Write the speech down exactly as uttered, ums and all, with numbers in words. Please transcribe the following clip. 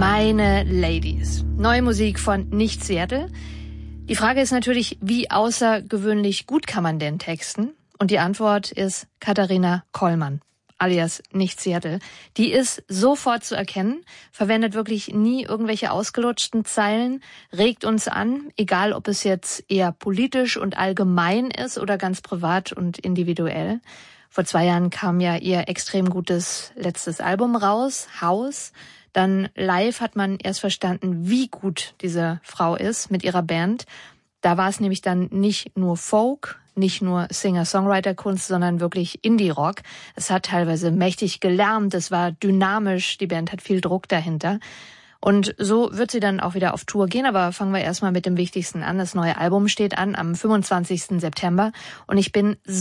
Meine Ladies. Neue Musik von Nicht Seattle. Die Frage ist natürlich, wie außergewöhnlich gut kann man denn texten? Und die Antwort ist Katharina Kollmann, alias Nicht Seattle. Die ist sofort zu erkennen, verwendet wirklich nie irgendwelche ausgelutschten Zeilen, regt uns an, egal ob es jetzt eher politisch und allgemein ist oder ganz privat und individuell. Vor zwei Jahren kam ja ihr extrem gutes letztes Album raus, Haus. Dann live hat man erst verstanden, wie gut diese Frau ist mit ihrer Band. Da war es nämlich dann nicht nur Folk, nicht nur Singer-Songwriter-Kunst, sondern wirklich Indie-Rock. Es hat teilweise mächtig gelärmt, es war dynamisch, die Band hat viel Druck dahinter. Und so wird sie dann auch wieder auf Tour gehen, aber fangen wir erstmal mit dem Wichtigsten an. Das neue Album steht an am fünfundzwanzigsten September und ich bin